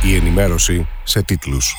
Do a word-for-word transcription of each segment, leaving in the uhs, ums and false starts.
Η ενημέρωση σε τίτλους.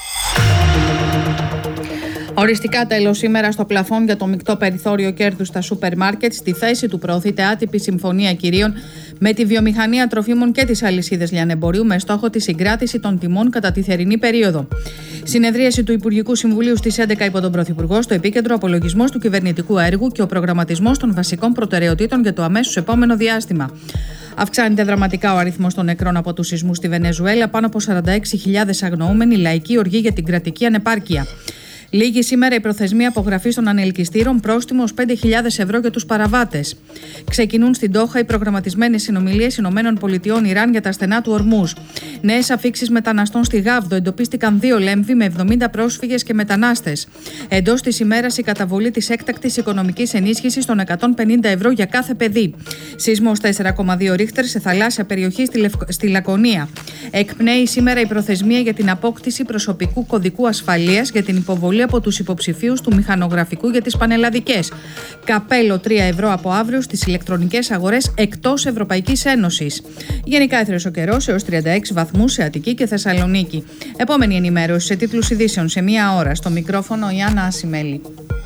Οριστικά τέλος σήμερα στο πλαφόν για το μεικτό περιθώριο κέρδους στα σούπερ μάρκετ. Στη θέση του προωθείται άτυπη συμφωνία κυρίων με τη βιομηχανία τροφίμων και τις αλυσίδες λιανεμπορίου με στόχο τη συγκράτηση των τιμών κατά τη θερινή περίοδο. Συνεδρίαση του Υπουργικού Συμβουλίου στις έντεκα υπό τον Πρωθυπουργό, στο επίκεντρο απολογισμός του κυβερνητικού έργου και ο προγραμματισμός των βασικών προτεραιοτήτων για το αμέσως επόμενο διάστημα. Αυξάνεται δραματικά ο αριθμός των νεκρών από τους σεισμούς στη Βενεζουέλα, πάνω από σαράντα έξι χιλιάδες αγνοούμενοι, λαϊκή οργή για την κρατική ανεπάρκεια. Λήγει σήμερα η προθεσμία απογραφής των ανελκυστήρων, πρόστιμο ως πέντε χιλιάδες ευρώ για τους παραβάτες. Ξεκινούν στην Ντόχα οι προγραμματισμένες συνομιλίες ΗΠΑ Ιράν για τα στενά του Ορμούζ. Νέες αφίξεις μεταναστών στη Γάβδο, εντοπίστηκαν δύο λέμβοι με εβδομήντα πρόσφυγες και μετανάστες. Εντός της ημέρας η καταβολή της έκτακτης οικονομικής ενίσχυσης των εκατόν πενήντα ευρώ για κάθε παιδί. Σεισμός τέσσερα κόμμα δύο ρίχτερ σε θαλάσσια περιοχή στη, Λευκ... στη Λακωνία. Εκπνέει σήμερα η προθεσμία για την απόκτηση προσωπικού κωδικού ασφαλείας για την υποβολή από τους υποψηφίους του μηχανογραφικού για τις πανελλαδικές. Καπέλο τρία ευρώ από αύριο στις ηλεκτρονικές αγορές εκτός Ευρωπαϊκής Ένωσης. Γενικά έθριος ο καιρός έως τριάντα έξι βαθμούς σε Αττική και Θεσσαλονίκη. Επόμενη ενημέρωση σε τίτλους ειδήσεων σε μία ώρα. Στο μικρόφωνο η Άννα Ασημέλη.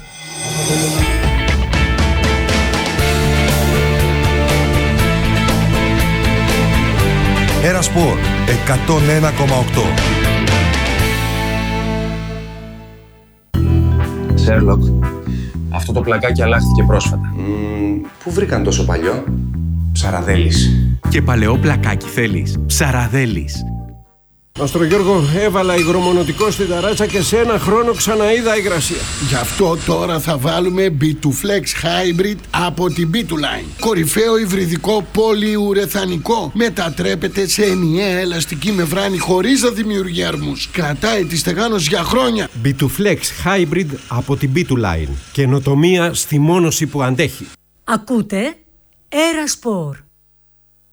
Έρα Σπορ εκατόν ένα κόμμα οκτώ. Σέρλοκ, αυτό το πλακάκι αλλάχθηκε πρόσφατα. Mm, πού βρήκαν τόσο παλιό? Ψαραδέλης. Και παλαιό πλακάκι θέλεις? Ψαραδέλης. Αστρογιώργο, έβαλα υγρομονωτικό στην ταράτσα και σε ένα χρόνο ξαναείδα υγρασία. Γι' αυτό τώρα θα βάλουμε μπι τού Flex Hybrid από την μπι τού Line. Κορυφαίο υβριδικό πολυουρεθανικό. Μετατρέπεται σε ενιαία ελαστική μεμβράνη χωρίς να δημιουργεί αρμούς. Κρατάει τη στεγάνωση για χρόνια. μπι τού Flex Hybrid από την μπι τού Line. Καινοτομία στη μόνωση που αντέχει. Ακούτε Έρα Σπορ.